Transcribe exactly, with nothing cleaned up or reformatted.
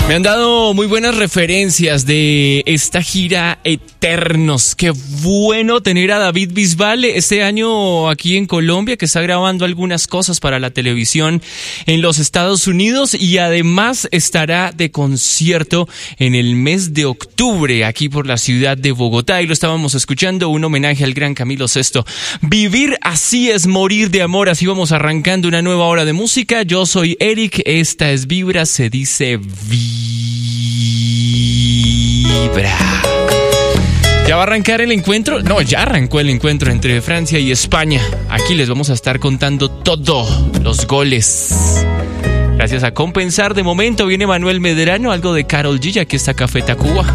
Me han dado muy buenas referencias de esta gira Eternos. Qué bueno tener a David Bisbal este año aquí en Colombia, que está grabando algunas cosas para la televisión en los Estados Unidos y además estará de concierto en el mes de octubre aquí por la ciudad de Bogotá. Y lo estábamos escuchando, un homenaje al gran Camilo Sesto. Vivir así es morir de amor. Así vamos arrancando una nueva hora de música. Yo soy Eric, esta es Vibra, se dice Vibra. ¿Ya va a arrancar el encuentro? No, ya arrancó el encuentro entre Francia y España. Aquí les vamos a estar contando todo, los goles. Gracias a Compensar, de momento viene Manuel Medrano, algo de Karol G, aquí está Café Tacuba.